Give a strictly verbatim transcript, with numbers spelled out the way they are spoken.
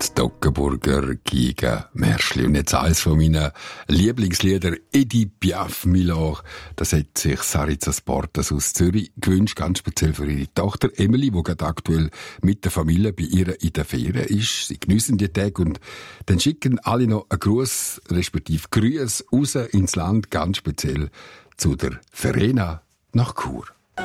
Toggenburger gegen Märschli. Und jetzt eines von meinen Lieblingslieder, Edith Piaf, Milor. Das hat sich Saritza Sportas aus Zürich gewünscht, ganz speziell für ihre Tochter Emily, die gerade aktuell mit der Familie bei ihr in der Ferien ist. Sie geniessen die Tage und dann schicken alle noch einen Gruß, respektive Grüße raus ins Land, ganz speziell zu der Verena nach Chur.